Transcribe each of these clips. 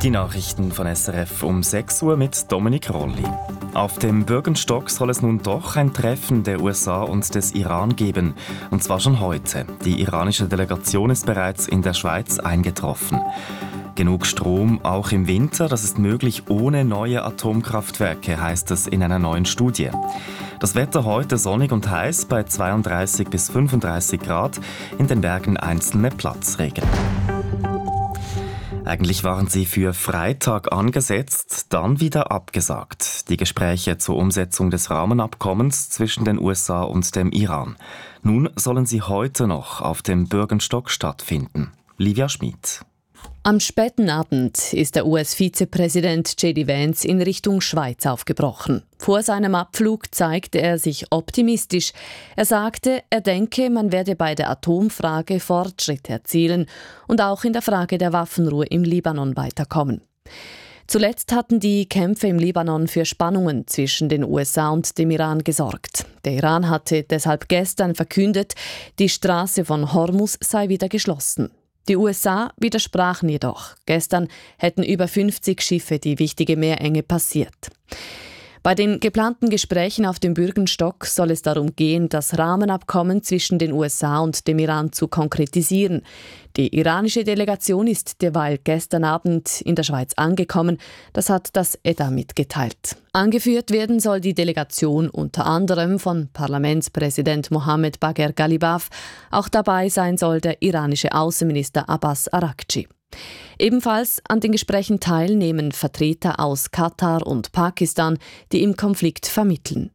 Die Nachrichten von SRF um 6 Uhr mit Dominik Rolli. Auf dem Bürgenstock soll es nun doch ein Treffen der USA und des Iran geben. Und zwar schon heute. Die iranische Delegation ist bereits in der Schweiz eingetroffen. Genug Strom auch im Winter, das ist möglich ohne neue Atomkraftwerke, heißt es in einer neuen Studie. Das Wetter heute sonnig und heiß bei 32 bis 35 Grad, in den Bergen einzelne Platzregen. Eigentlich waren sie für Freitag angesetzt, dann wieder abgesagt. Die Gespräche zur Umsetzung des Rahmenabkommens zwischen den USA und dem Iran. Nun sollen sie heute noch auf dem Bürgenstock stattfinden. Livia Schmid. Am späten Abend ist der US-Vizepräsident J.D. Vance in Richtung Schweiz aufgebrochen. Vor seinem Abflug zeigte er sich optimistisch. Er sagte, er denke, man werde bei der Atomfrage Fortschritte erzielen und auch in der Frage der Waffenruhe im Libanon weiterkommen. Zuletzt hatten die Kämpfe im Libanon für Spannungen zwischen den USA und dem Iran gesorgt. Der Iran hatte deshalb gestern verkündet, die Straße von Hormuz sei wieder geschlossen. Die USA widersprachen jedoch. Gestern hätten über 50 Schiffe die wichtige Meerenge passiert. Bei den geplanten Gesprächen auf dem Bürgenstock soll es darum gehen, das Rahmenabkommen zwischen den USA und dem Iran zu konkretisieren. Die iranische Delegation ist derweil gestern Abend in der Schweiz angekommen. Das hat das EDA mitgeteilt. Angeführt werden soll die Delegation unter anderem von Parlamentspräsident Mohammed Bagher Ghalibaf. Auch dabei sein soll der iranische Außenminister Abbas Araghchi. Ebenfalls an den Gesprächen teilnehmen Vertreter aus Katar und Pakistan, die im Konflikt vermitteln.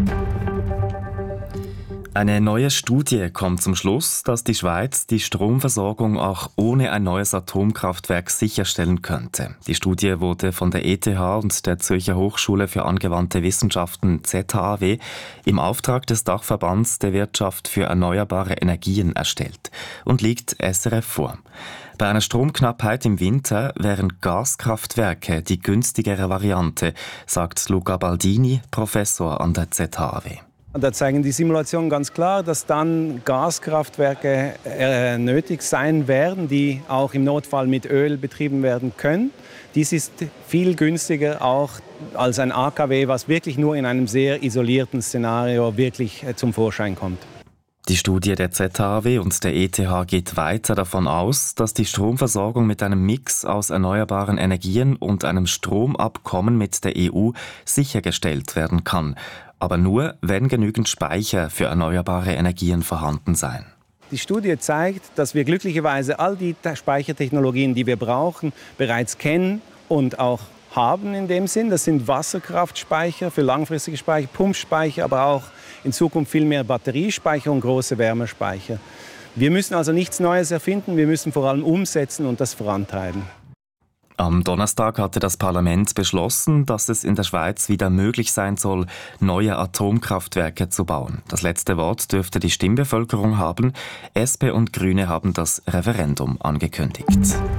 Eine neue Studie kommt zum Schluss, dass die Schweiz die Stromversorgung auch ohne ein neues Atomkraftwerk sicherstellen könnte. Die Studie wurde von der ETH und der Zürcher Hochschule für angewandte Wissenschaften ZHAW im Auftrag des Dachverbands der Wirtschaft für erneuerbare Energien erstellt und liegt SRF vor. Bei einer Stromknappheit im Winter wären Gaskraftwerke die günstigere Variante, sagt Luca Baldini, Professor an der ZHAW. Da zeigen die Simulationen ganz klar, dass dann Gaskraftwerke nötig sein werden, die auch im Notfall mit Öl betrieben werden können. Dies ist viel günstiger auch als ein AKW, was wirklich nur in einem sehr isolierten Szenario wirklich zum Vorschein kommt. Die Studie der ZHAW und der ETH geht weiter davon aus, dass die Stromversorgung mit einem Mix aus erneuerbaren Energien und einem Stromabkommen mit der EU sichergestellt werden kann. Aber nur, wenn genügend Speicher für erneuerbare Energien vorhanden seien. Die Studie zeigt, dass wir glücklicherweise all die Speichertechnologien, die wir brauchen, bereits kennen und auch haben in dem Sinn. Das sind Wasserkraftspeicher für langfristige Speicher, Pumpspeicher, aber auch in Zukunft viel mehr Batteriespeicher und große Wärmespeicher. Wir müssen also nichts Neues erfinden, wir müssen vor allem umsetzen und das vorantreiben. Am Donnerstag hatte das Parlament beschlossen, dass es in der Schweiz wieder möglich sein soll, neue Atomkraftwerke zu bauen. Das letzte Wort dürfte die Stimmbevölkerung haben. SP und Grüne haben das Referendum angekündigt.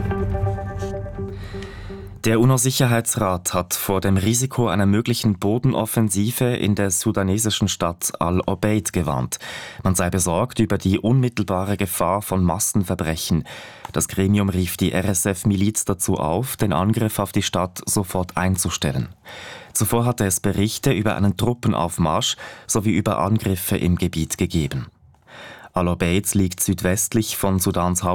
Der UNO-Sicherheitsrat hat vor dem Risiko einer möglichen Bodenoffensive in der sudanesischen Stadt Al-Obeid gewarnt. Man sei besorgt über die unmittelbare Gefahr von Massenverbrechen. Das Gremium rief die RSF-Miliz dazu auf, den Angriff auf die Stadt sofort einzustellen. Zuvor hatte es Berichte über einen Truppenaufmarsch sowie über Angriffe im Gebiet gegeben. Al-Obeid liegt südwestlich von Sudans Hauptstadt